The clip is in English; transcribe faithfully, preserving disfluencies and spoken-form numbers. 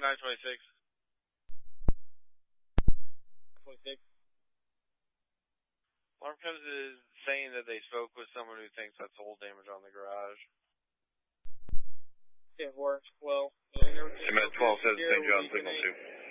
nine twenty-six. twenty-six. Alarm comes is saying that they spoke with someone who thinks that's hull damage on the garage. It works well. Cement twelve says Saint John signal two.